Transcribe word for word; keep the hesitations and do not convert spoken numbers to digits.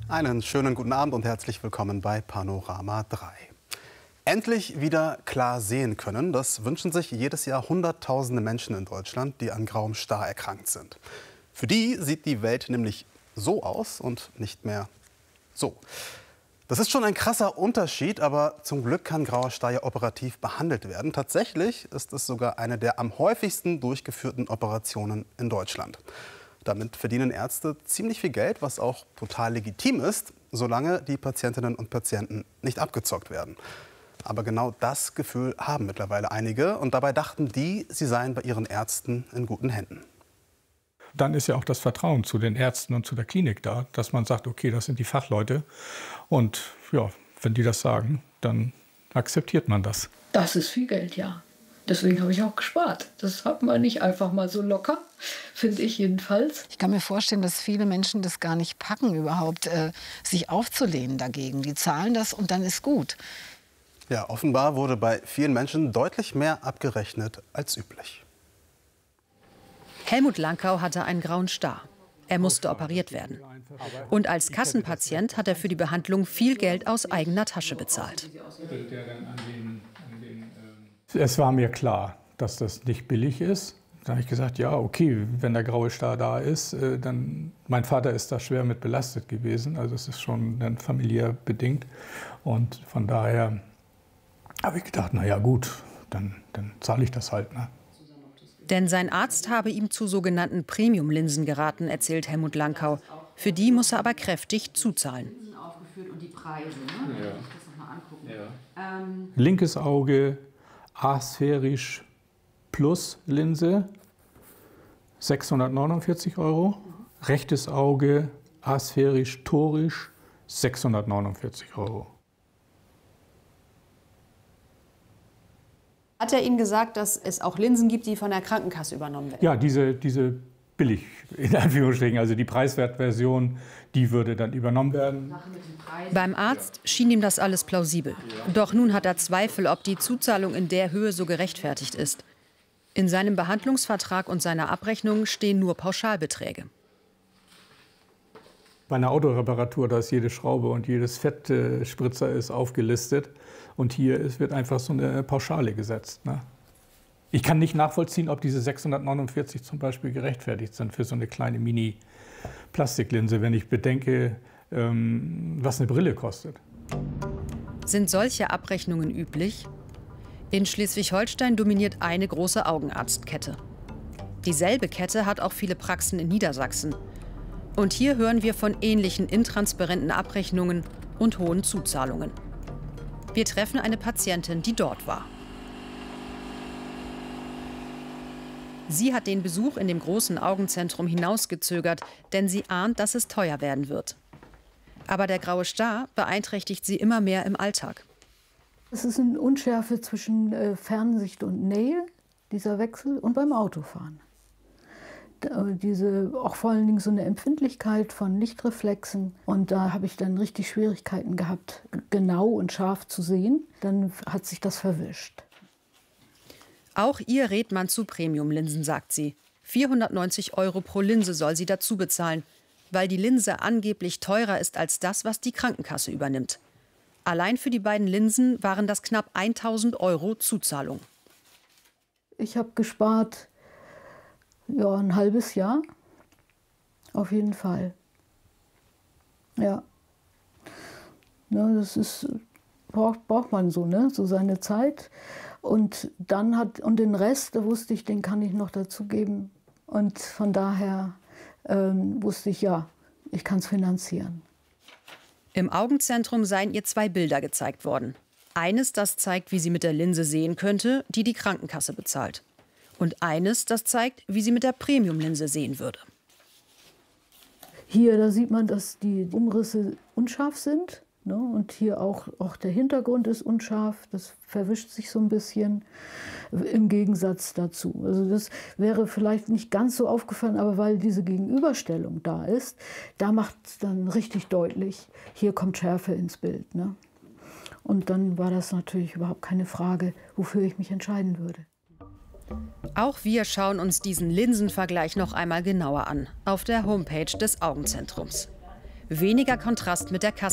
Einen schönen guten Abend und herzlich willkommen bei Panorama drei. Endlich wieder klar sehen können, das wünschen sich jedes Jahr Hunderttausende Menschen in Deutschland, die an grauem Star erkrankt sind. Für die sieht die Welt nämlich so aus und nicht mehr so. Das ist schon ein krasser Unterschied, aber zum Glück kann grauer Star ja operativ behandelt werden. Tatsächlich ist es sogar eine der am häufigsten durchgeführten Operationen in Deutschland. Damit verdienen Ärzte ziemlich viel Geld, was auch total legitim ist, solange die Patientinnen und Patienten nicht abgezockt werden. Aber genau das Gefühl haben mittlerweile einige und dabei dachten die, sie seien bei ihren Ärzten in guten Händen. Dann ist ja auch das Vertrauen zu den Ärzten und zu der Klinik da, dass man sagt, okay, das sind die Fachleute und ja, wenn die das sagen, dann akzeptiert man das. Das ist viel Geld, ja. Deswegen habe ich auch gespart. Das hat man nicht einfach mal so locker, finde ich jedenfalls. Ich kann mir vorstellen, dass viele Menschen das gar nicht packen, überhaupt äh, sich aufzulehnen dagegen. Die zahlen das und dann ist gut. Ja, offenbar wurde bei vielen Menschen deutlich mehr abgerechnet als üblich. Helmut Lankau hatte einen grauen Star. Er musste operiert werden. Und als Kassenpatient hat er für die Behandlung viel Geld aus eigener Tasche bezahlt. Es war mir klar, dass das nicht billig ist. Da habe ich gesagt, ja, okay, wenn der graue Star da ist, dann, mein Vater ist da schwer mit belastet gewesen, also es ist schon dann familiär bedingt. Und von daher habe ich gedacht, na ja gut, dann, dann zahle ich das halt. Ne? Denn sein Arzt habe ihm zu sogenannten Premium-Linsen geraten, erzählt Helmut Lankau. Für die muss er aber kräftig zuzahlen. Ja. Linkes Auge, asphärisch plus Linse, sechshundertneunundvierzig Euro. Rechtes Auge, asphärisch torisch, sechshundertneunundvierzig Euro. Hat er Ihnen gesagt, dass es auch Linsen gibt, die von der Krankenkasse übernommen werden? Ja, diese, diese billig, in Anführungsstrichen, also die Preiswertversion, die würde dann übernommen werden. Beim Arzt schien ihm das alles plausibel. Doch nun hat er Zweifel, ob die Zuzahlung in der Höhe so gerechtfertigt ist. In seinem Behandlungsvertrag und seiner Abrechnung stehen nur Pauschalbeträge. Bei einer Autoreparatur, da ist jede Schraube und jedes Fettspritzer ist aufgelistet. Und hier ist, wird einfach so eine Pauschale gesetzt. Ne? Ich kann nicht nachvollziehen, ob diese sechshundertneunundvierzig zum Beispiel gerechtfertigt sind für so eine kleine Mini-Plastiklinse, wenn ich bedenke, ähm, was eine Brille kostet. Sind solche Abrechnungen üblich? In Schleswig-Holstein dominiert eine große Augenarztkette. Dieselbe Kette hat auch viele Praxen in Niedersachsen. Und hier hören wir von ähnlichen intransparenten Abrechnungen und hohen Zuzahlungen. Wir treffen eine Patientin, die dort war. Sie hat den Besuch in dem großen Augenzentrum hinausgezögert, denn sie ahnt, dass es teuer werden wird. Aber der graue Star beeinträchtigt sie immer mehr im Alltag. Es ist eine Unschärfe zwischen äh, Fernsicht und Nähe, dieser Wechsel, und beim Autofahren. Diese, auch vor allen Dingen so eine Empfindlichkeit von Lichtreflexen. Und da habe ich dann richtig Schwierigkeiten gehabt, genau und scharf zu sehen. Dann hat sich das verwischt. Auch ihr rät man zu Premium-Linsen, sagt sie. vierhundertneunzig Euro pro Linse soll sie dazu bezahlen, weil die Linse angeblich teurer ist als das, was die Krankenkasse übernimmt. Allein für die beiden Linsen waren das knapp tausend Euro Zuzahlung. Ich habe gespart ja, ein halbes Jahr, auf jeden Fall. Ja, ja das ist, braucht, braucht man so, ne? So seine Zeit. Und dann hat, und den Rest, da wusste ich, den kann ich noch dazugeben. Und von daher ähm, wusste ich, ja, ich kann es finanzieren. Im Augenzentrum seien ihr zwei Bilder gezeigt worden. Eines, das zeigt, wie sie mit der Linse sehen könnte, die die Krankenkasse bezahlt. Und eines, das zeigt, wie sie mit der Premium-Linse sehen würde. Hier, da sieht man, dass die Umrisse unscharf sind. Ne? Und hier auch, auch der Hintergrund ist unscharf. Das verwischt sich so ein bisschen im Gegensatz dazu. Also das wäre vielleicht nicht ganz so aufgefallen, aber weil diese Gegenüberstellung da ist, da macht es dann richtig deutlich, hier kommt Schärfe ins Bild. Ne? Und dann war das natürlich überhaupt keine Frage, wofür ich mich entscheiden würde. Auch wir schauen uns diesen Linsenvergleich noch einmal genauer an, auf der Homepage des Augenzentrums. Weniger Kontrast mit der Kasse.